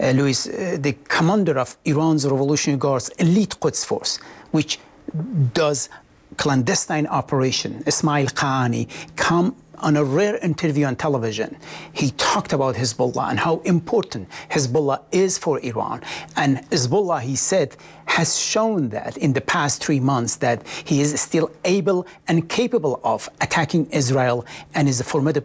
Louis, the commander of Iran's Revolutionary Guards elite Quds force, which does clandestine operation, Ismail Qaani, come on a rare interview on television. He talked about Hezbollah and how important Hezbollah is for Iran. And Hezbollah, he said, has shown that in the past 3 months that he is still able and capable of attacking Israel and is a formidable